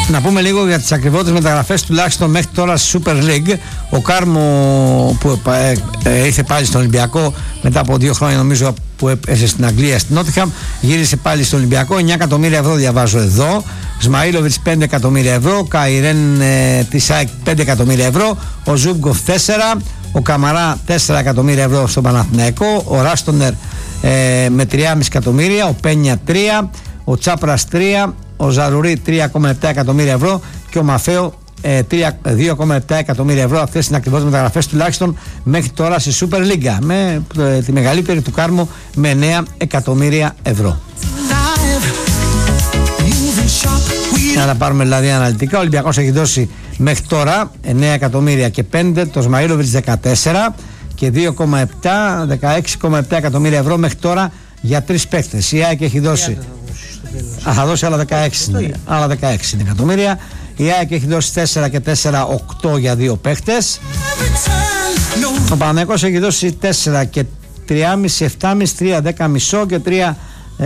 Να πούμε λίγο για τις ακριβότερες μεταγραφές τουλάχιστον μέχρι τώρα στη Super League. Ο Κάρμο που ήρθε πάλι στον Ολυμπιακό μετά από 2 χρόνια νομίζω που έπεσε στην Αγγλία, στην Νότιχαμ, γύρισε πάλι στον Ολυμπιακό. 9 εκατομμύρια ευρώ διαβάζω εδώ. Σμαΐλοβιτς 5 εκατομμύρια ευρώ. Καϊρέν της ΑΕΚ 5 εκατομμύρια ευρώ. Ο Ζούμπκοφ 4. Ο Καμαρά 4 εκατομμύρια ευρώ στον Παναθηναϊκό. Ο Ράστονερ με 3,5 εκατομμύρια. Ο Πένια 3. Ο Τσάπρας 3. Ο Ζαρουρί 3,7 εκατομμύρια ευρώ και ο Μαφέο 2,7 εκατομμύρια ευρώ. Αυτές είναι ακριβώς μεταγραφές τουλάχιστον μέχρι τώρα στη Super League, με τη μεγαλύτερη του Κάρμο με 9 εκατομμύρια ευρώ. Να τα πάρουμε δηλαδή αναλυτικά. Ο Ολυμπιακός έχει δώσει μέχρι τώρα 9 εκατομμύρια και 5, το Σμαΐλοβιτς 14 και 16,7 εκατομμύρια ευρώ μέχρι τώρα για 3 παίκτες. Η ΑΕΚ έχει δώσει θα δώσει άλλα 16 εκατομμύρια. Η ΑΕΚ έχει δώσει 4 και 4, 8 για 2 παίχτες. Ο Παναθηναϊκός έχει δώσει 4 και 3,5, 7,5, 3, 10,5 και 3,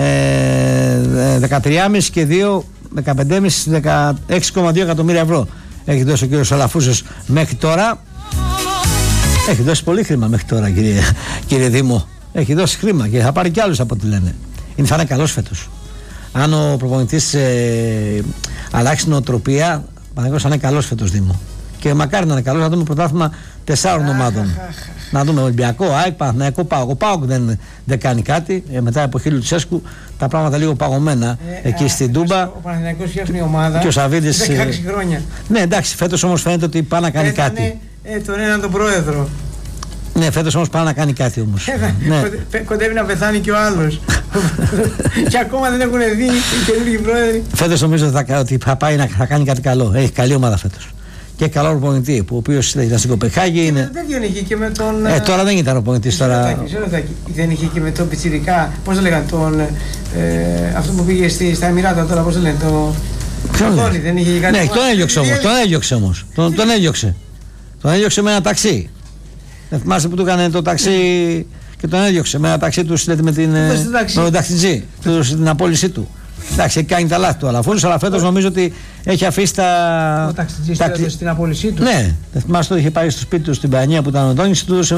13,5 και 2, 15,5, 16,2 εκατομμύρια ευρώ. Έχει δώσει ο κύριος Σαλαφούσος μέχρι τώρα. Έχει δώσει πολύ χρήμα μέχρι τώρα, κύριε Δήμο. Έχει δώσει χρήμα και θα πάρει κι άλλους από ό,τι λένε. Θα είναι καλός φέτος. Αν ο προπονητής αλλάξει νοοτροπία, Παναγιώτης θα είναι καλός φέτος, Δήμο. Και μακάρι να είναι καλός, να δούμε πρωτάθλημα 4 ομάδων. Να δούμε Ολυμπιακό, ΑΕΚ, Παναθηναϊκό, ΠΑΟΚ. Ο ΠΑΟΚ δεν κάνει κάτι. Μετά από εποχή Λουτσέσκου τα πράγματα λίγο παγωμένα εκεί στην Τούμπα. Ο Παναθηναϊκός φτιάχνει ομάδα. Και ο Σαββίδης. 16 χρόνια. Ναι, εντάξει, φέτος όμως φαίνεται ότι πάει να κάνει κάτι. Τον έναν τον πρόεδρο. Ναι, φέτος όμως πάει να κάνει κάτι όμως. Ναι. Κοντεύει να πεθάνει και ο άλλος. Και ακόμα δεν έχουν δει οι καινούργιοι πρόεδροι. Φέτος νομίζω ότι θα πάει να κάνει κάτι καλό. Έχει καλή ομάδα φέτος. Και καλό προπονητή, ο οποίος ήταν στην Κοπεχάγη. Είναι... Δεν είχε και με τον. Τώρα δεν ήταν ο προπονητής. Τώρα... Δεν είχε και με τον Πιτσιρικά. Πώς το λέγανε, αυτό που πήγε στα Εμιράτα τώρα, πώς το λένε. Δεν είχε κάτι. Ναι, τον έδιωξε όμως. Τον έδιωξε με ένα ταξί. Δεν θυμάσαι που του έκανε το ταξί και τον έδιωξε με ένα ταξί του με τον ταξιτζή, την απόλυσή του. Εντάξει, έχει κάνει τα λάθη του Αλαφούζος, αλλά φέτος νομίζω ότι έχει αφήσει τα. Ο ταξιτζής του έδωσε την απόλυσή του. Ναι, δεν θυμάσαι ότι είχε πάει στο σπίτι του στην Πανία που ήταν ο Ντόνης, του έδωσε